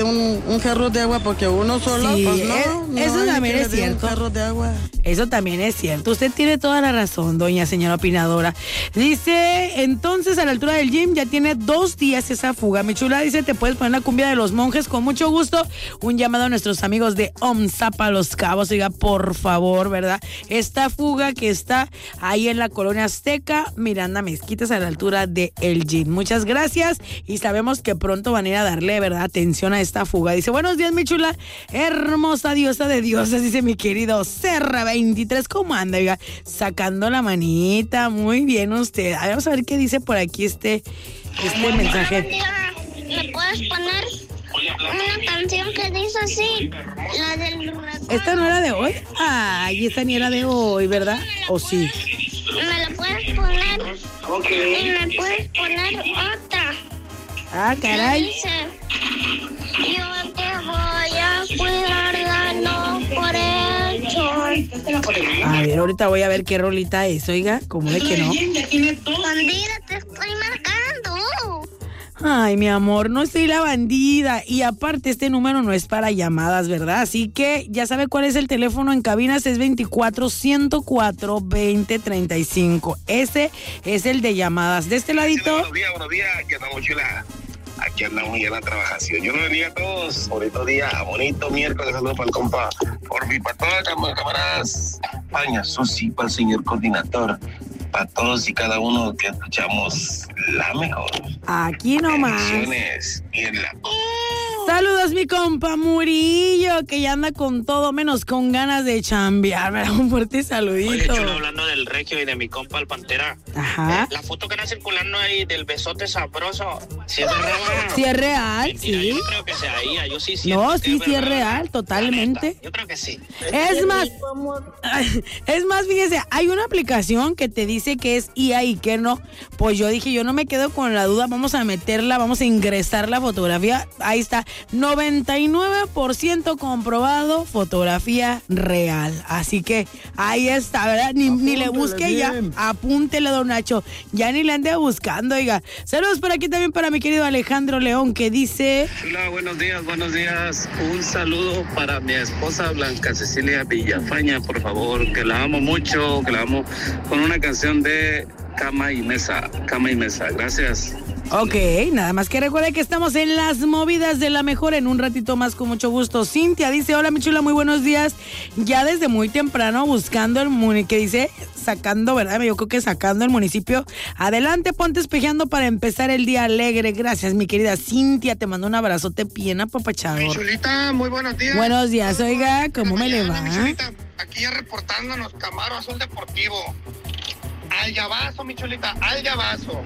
un jarro de agua porque uno solo, sí, pues no. Eso también es cierto. Un jarro de agua. Eso también es cierto. Usted tiene toda la razón, doña señora opinadora. Dice, entonces a la altura del gym ya tiene 2 días esa fuga. Mi chula dice, te puedes poner la cumbia de los monjes con mucho gusto. Un llamado a nuestros amigos de OMSAPA Los Cabos. Oiga, por favor, ¿verdad? Esta fuga que está ahí en la colonia Azteca, Miranda Mezquitas, a la altura de el gym. Muchas gracias y sabemos que pronto van a ir a darle, ¿verdad?, atención a esta fuga. Dice, buenos días, mi chula, hermosa diosa de dioses, dice mi querido Serra 23. ¿Cómo anda? Oiga, sacando la manita. Muy bien usted. A ver, vamos a ver qué dice por aquí este mensaje. ¿Me puedes poner una canción que dice así? La del ratón. ¿Esta no era de hoy? Ay, esta ni era de hoy, ¿verdad? ¿O sí? ¿Me la puedes poner? Y me puedes poner otra. Ah, caray. Dice, yo te voy a cuidar, no por hecho. A ver, ahorita voy a ver qué rolita es, oiga, ¿cómo de que no? Bandida, te estoy marcando. Ay, mi amor, no soy la bandida. Y aparte, este número no es para llamadas, ¿verdad? Así que ya sabe cuál es el teléfono en cabinas, es 24-104-2035. Ese es el de llamadas. De este ladito. Buenos días, aquí andamos, chula. Aquí andamos ya en la trabajación. Yo no bendiga a todos. Bonito día, bonito miércoles. Saludos para el compa. Por mi, para todas las camaradas. Paña, Susi, para el señor coordinador. Para todos y cada uno que escuchamos la mejor. Aquí nomás. Bendiciones. Y en la... Saludos, mi compa Murillo, que ya anda con todo menos con ganas de chambear, ¿verdad? Un fuerte saludito. Oye, chulo, hablando del regio y de mi compa el Pantera. Ajá. La foto que anda circulando ahí del besote sabroso, ¿sí es real? Sí es real, Mentira, sí. yo no creo que sea ella, yo sí siento No, que sí es real, totalmente. Yo creo que sí. Es más, fíjese, hay una aplicación que te dice que es IA y que no. Pues yo dije, yo no me quedo con la duda, vamos a meterla, vamos a ingresar la fotografía. Ahí está, 99% comprobado, fotografía real. Así que ahí está, ¿verdad? Ni le busque ya, apúntele, don Nacho. Ya ni le ande buscando, oiga. Saludos por aquí también para mi querido Alejandro León, que dice... Hola, buenos días, buenos días. Un saludo para mi esposa Blanca Cecilia Villafaña, por favor, que la amo mucho, que la amo con una canción de Cama y Mesa. Gracias. Ok, nada más que recuerde que estamos en las movidas de la mejor en un ratito más, con mucho gusto. Cintia dice, hola mi chula, muy buenos días. Ya desde muy temprano buscando el que dice, sacando, ¿verdad? Yo creo que sacando el municipio. Adelante, ponte espejeando para empezar el día alegre. Gracias, mi querida Cintia, te mando un abrazote bien apapachado. Mi chulita, muy buenos días. Buenos días, oiga, ¿cómo me le va? Mi chulita, aquí ya reportándonos Camaro Azul Deportivo. Al llavazo, mi chulita, al llavazo.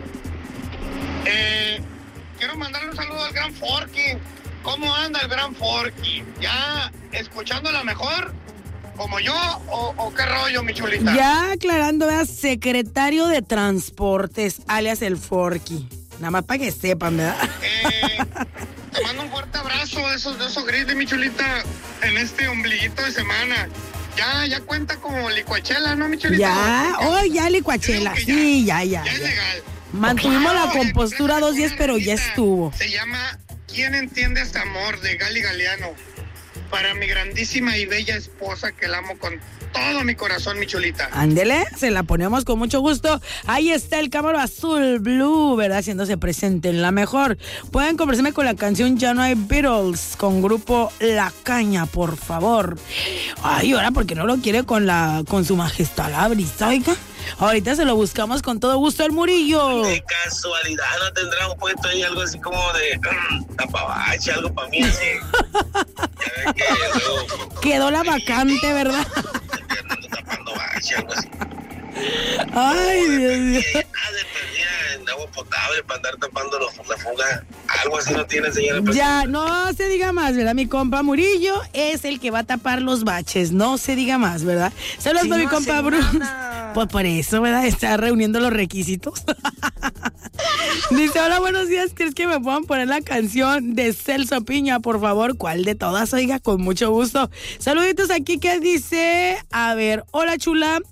Quiero mandarle un saludo al Gran Forky. ¿Cómo anda el Gran Forky? ¿Ya escuchando la mejor? ¿Como yo? ¿O qué rollo, mi chulita? Ya aclarando, ¿verdad? Secretario de Transportes, alias el Forky. Nada más para que sepan, ¿verdad? Te mando un fuerte abrazo de esos grises, mi chulita, en este ombliguito de semana. Ya cuenta como licuachela, ¿no, mi chulita? Ya, ya licuachela. Sí, ya. Ya es legal. Mantuvimos la compostura 2 días, pero ya estuvo. Se llama ¿Quién entiende este amor? De Gali Galeano. Para mi grandísima y bella esposa que la amo con todo mi corazón, mi chulita. Ándele, se la ponemos con mucho gusto. Ahí está el Camaro Azul Blue, ¿verdad? Haciéndose presente en la mejor. Pueden conversarme con la canción Ya no hay Beatles con grupo La Caña, por favor. Ay, ahora, ¿por qué no lo quiere con su majestad la brisa, oiga? Ahorita se lo buscamos con todo gusto al Murillo. De casualidad, ¿no tendrá un puesto ahí algo así como de tapabache, algo para mí así? Ya ves que luego... Quedó la vacante, ¿verdad? Tapando bache, algo así. Ay, Dios mío. De perdida en agua potable para andar tapando la fuga. Algo así no tiene, señora. Ya, no se diga más, ¿verdad? Mi compa Murillo es el que va a tapar los baches. No se diga más, ¿verdad? Saludos a mi compa Bruce. Pues por eso, ¿verdad? Está reuniendo los requisitos. Dice, hola, buenos días. ¿Crees que me puedan poner la canción de Celso Piña, por favor? ¿Cuál de todas? Oiga, con mucho gusto. Saluditos aquí que dice, a ver, hola chula.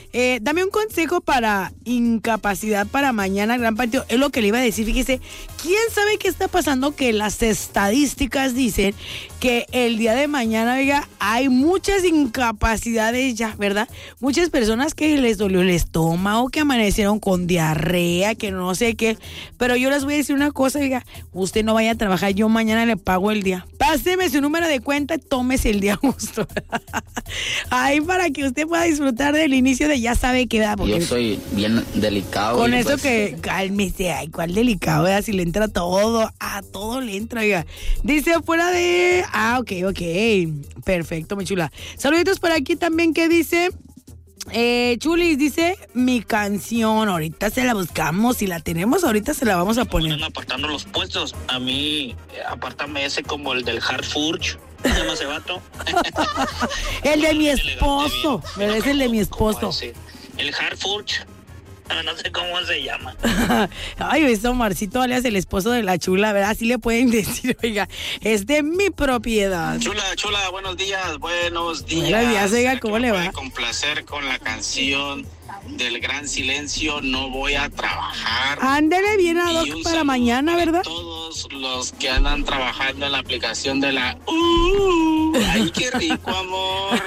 Dame un consejo para incapacidad para mañana, gran partido. Es lo que le iba a decir. Fíjese, ¿quién sabe qué está pasando? Que las estadísticas dicen que el día de mañana, oiga, hay muchas incapacidades ya, ¿verdad? Muchas personas que les dolió el estómago, que amanecieron con diarrea, que no sé qué. Pero yo les voy a decir una cosa, oiga, usted no vaya a trabajar, yo mañana le pago el día. Páseme su número de cuenta y tómese el día justo. Ahí para que usted pueda disfrutar del inicio de ya sabe qué da. Yo soy bien delicado. Con y eso pues, que cálmese, ay, cuál delicado, ¿verdad? Si le entra todo, a todo le entra, oiga. Dice fuera de... ok, perfecto, mi chula. Saluditos por aquí también que dice... Chulis dice mi canción, ahorita se la buscamos, si la tenemos ahorita se la vamos a poner. Están apartando los puestos, a mí apártame ese como el del Hartford, ¿cómo se llama ese vato? El de mi esposo, ¿verdad? Es el de mi esposo. El Hartford, no sé cómo se llama. Ay, es Omarcito alias el esposo de la chula, ¿verdad? Así le pueden decir, oiga, es de mi propiedad. Chula, buenos días. Buenos días, oiga, ¿cómo le va? Complacer con la canción del Gran Silencio, No Voy a Trabajar. Ándele bien a Doc para mañana, ¿verdad? Todos los que andan trabajando en la aplicación de la... ¡Ay, qué rico, amor!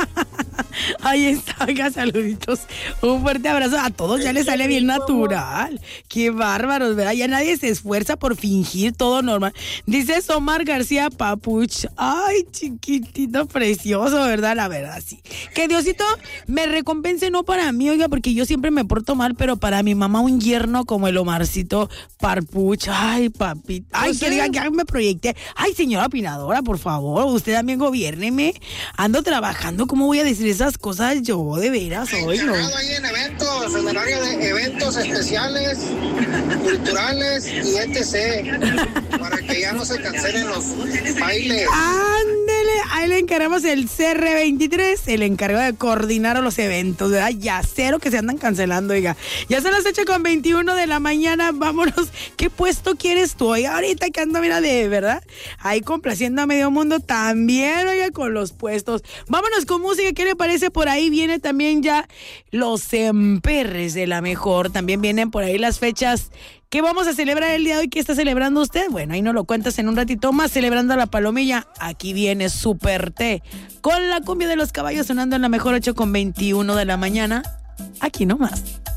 Ahí está, oiga, saluditos. Un fuerte abrazo. A todos ya les sale bien natural. Qué bárbaros, ¿verdad? Ya nadie se esfuerza por fingir, todo normal. Dice Omar García Papuch. Ay, chiquitito precioso, ¿verdad? La verdad, sí. Que Diosito me recompense, no para mí, oiga, porque yo siempre me porto mal, pero para mi mamá un yerno como el Omarcito Papuch. Ay, papito. Ay, que diga que me proyecté. Ay, señora opinadora, por favor, usted también gobiérneme. Ando trabajando, ¿cómo voy a decir esas cosas yo? De veras, hoy no. Ahí en eventos, en el área de eventos especiales, culturales y etc. Para que ya no se cancelen los bailes. Ándele, ahí le encargamos el CR23, el encargado de coordinar los eventos, ¿verdad? Ya cero que se andan cancelando, oiga. Ya son las 8:21 de la mañana, vámonos. ¿Qué puesto quieres tú? Oiga, ahorita que ando, mira, de verdad, ahí complaciendo a medio mundo también, oiga, con los puestos. Vámonos con música, ¿qué le parece? Por ahí viene también ya los emperres de la mejor, también vienen por ahí las fechas que vamos a celebrar el día de hoy. ¿Qué está celebrando usted? Bueno, ahí nos lo cuentas en un ratito más, celebrando la palomilla. Aquí viene Super T con la cumbia de los caballos sonando en la mejor 8:21 de la mañana. Aquí nomás.